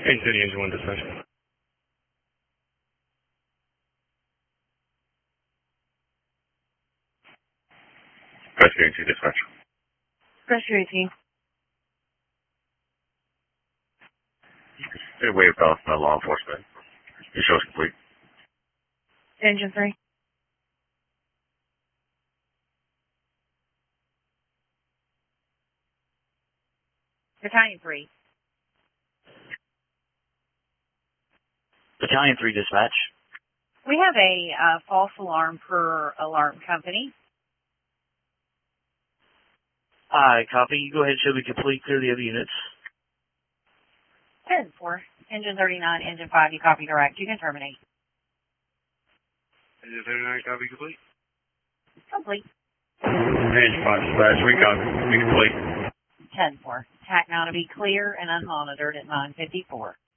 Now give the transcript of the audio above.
Kansas City, Engine 1 dispatch. Rescue 2 dispatch. Rescue 18. They waived off law enforcement. Your show's complete. Engine 3. Battalion 3. Battalion 3 dispatch. We have a false alarm per alarm company. Copy. You go ahead and show me complete. Clear the other units. 10-4. Engine 39, Engine 5, you copy direct. You can terminate. Engine 39, copy complete. Complete. Engine 5 dispatch, we copy. We complete. 10-4. TAC now to be clear and unmonitored at 9:54.